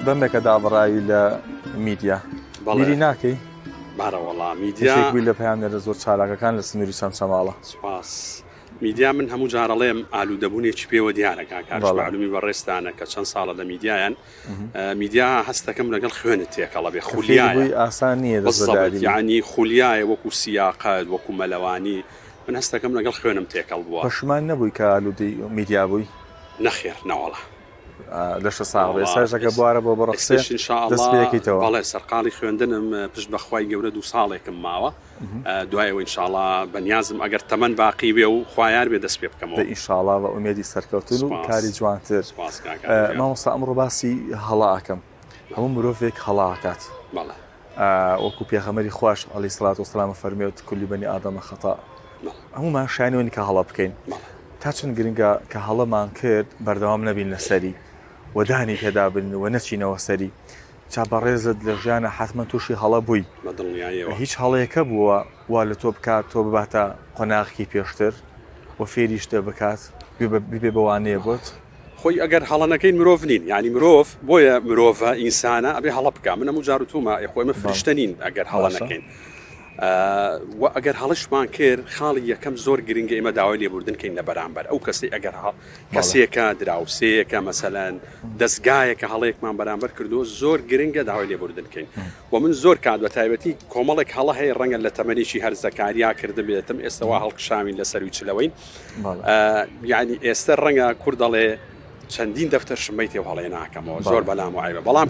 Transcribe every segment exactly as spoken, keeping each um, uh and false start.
بەمێکە دابڕایی لە میدیا بیری ناکەی بارەوەڵا میدیا لە پەیامنەرە زۆر چالاکەکان لە سنووری چەند چەماڵە سوپاس میدیا من هەموو جارەڵێم ئالوودەبوونێکی پێوە دیارەکە کارش معلومی بەڕێستانە کە چەند ساڵە لە میدیایان میدیا هەستەکەم لەگەڵ خوێنت تێکەڵە بێ خولیایە ئاسان نییە یعنی خولیایە وەکو سیاقەت وەکو مەلەوانی من هەستەکەم لەگەڵ خوێنم تێکەڵ بووە پەشمان نەبووی کە ئالوودەی میدیا بووی نەخێر نەوەڵە لەشە ساڵ ساژەکە بوارە بۆ بەڕەخسێکیتەوە بەڵێ سەرقاڵی خوێندنم پشت بەخوای گەورە دوو ساڵێکم ماوە دوایەوە ئینشاڵڵا بەنیازم ئەگەر تەمەەن باقی بێ و خوایار بێ دەست پێ بکەمەوە ئینشاڵڵا بە ئومێدی سەرکەوتن و کاری جوانتر مامۆستا ئەمڕۆ باسی هەڵاکەم هەموو مرۆڤێک هەڵاکات وەکو پێغەمبەری خوش عەلەیهی سەڵات وەسەلام فەرمێوت کولی بەنی ئادەمە خەتا هەمومان شایانەوەی کە هەڵا بکەین تا چەند گرنگە کە هەڵەمان کرد بەردەوام نەبین لەسەری وەدانی پێدا بن و نەچینەوە سەری چاپەڕێزت لە ژیانە حتممە تووشی هەڵە بووی هیچ هەڵەیەکە بووە وا لە تۆ بکات تۆ بباتە قۆناغی پێشتر و فێری شتێ بکات ببێ بەوانەیە بۆت خۆی ئەگەر هەڵەنەکەین مرۆڤ نین ینی مرۆڤ بۆیە مرۆڤە ئینسانە ئەبێ هەڵە بکە من هەموو جار و تومە خۆی ئێمە فریشتە نین ئەگەر هەڵە نەکەین و ئەگەر هەڵشمان کرد خاڵی یەکەم زۆر گرنگە ئێمە داوای لێبوردنکەین لە بەرامبەر ئەو کەسی ئەگەر کەسێکە دراوسەیەکە مەسەلەن دەستگایەکە هەڵەیەکمان بەرامبەر کردو زۆر گرنگە داوای لێبوردنکەین و من زۆر کات بە تایبەتی کۆمەڵێک هەڵە هەیە ڕەنگە لە تەمەنیی هەر زەکاریا کرده بێتم ئێستاوا هەڵقشاوین لەسەر وی چلەوەین یعنی ئێستا ڕەنگە کوور دەڵێ چەندین دەفتەر شمەی تێ هەڵەیە ناکەمەوە زۆر بەلام وایبە بەڵام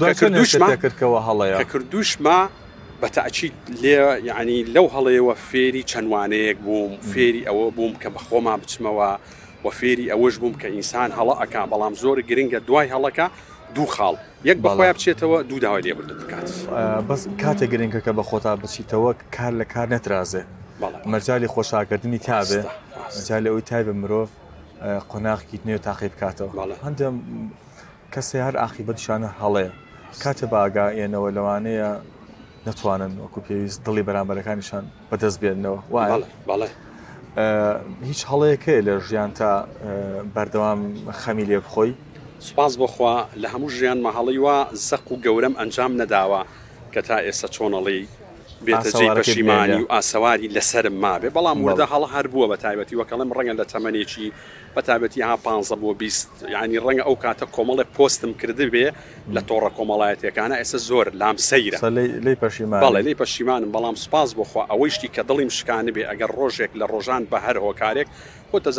کە کردوشمە بەتەعکید لێ یعنی لەو هەڵەیەوە فێری چەندوانەیەک بووم فێری ئەوە بووم کە بەخۆما بچمەوە و فێری ئەوەش بووم کە ئینسان هەڵە ئەکا بەڵام زۆر گرنگە دوای هەڵەکە دوو خاڵ یەک بەخۆیان بچێتەوە دوو داوای لێبوردن بکات بەس کاتێک گرنگە کە بە خۆتا بچیتەوە کار لە کار نەترازێ مەرجالی خۆشاکردنی تابێ مەرجالی ئەوەی تایبە مرۆڤ قۆناغی نوێ تاقی بکاتەوە هەندێ کەسێ هەر عاقیبەتیشانە هەڵەیە کاتێ باگایەنەوە لەوانەیە نەتوانن وەکو پێویست دڵی بەرامبەرەکانیشان بەدەست بێننەوە وایە هیچ هەڵەیەکەیە لە ژیان تا بەردەوام خەمی لێ بخۆی سوپاس بۆخوا لە هەموو ژیانمە هەڵەیوە زەق و گەورەم ئەنجام نەداوە کە تا ئێستا چۆنەڵی بێتە جێی پەشیمانی و ئاسەواری لەسرم مابێ بەڵام وردە هەڵە هەر بووە بە تایبەتی وەکەڵم ڕەنگە لە تەمەنێکی بە تایبەتی ها پانزە بۆ بیست یعنی ڕەنگە ئەو کاتە کۆمەڵێ پۆستم کرده بێ لە تۆڕە کۆمەڵایەتەکانە ئێستا زۆر لام سەیرە بەڵێ لی پەشیمانم بەڵام سوپاس بۆخوا ئەوەی شتی کە دڵیم شکانە بێ ئەگەر ڕۆژێک لە ڕۆژان بە هەر هۆکارێک خۆ